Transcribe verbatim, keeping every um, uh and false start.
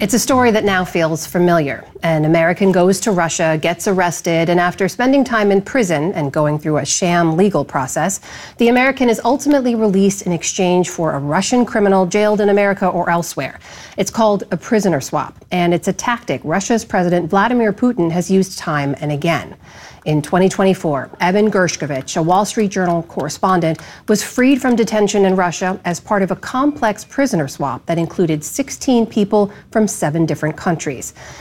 It's a story that now feels familiar. An American goes to Russia, gets arrested, and after spending time in prison and going through a sham legal process, the American is ultimately released in exchange for a Russian criminal jailed in America or elsewhere. It's called a prisoner swap, and it's a tactic Russia's President Vladimir Putin has used time and again. In twenty twenty-four, Evan Gershkovich, a Wall Street Journal correspondent, was freed from detention in Russia as part of a complex prisoner swap that included sixteen people from seven different countries.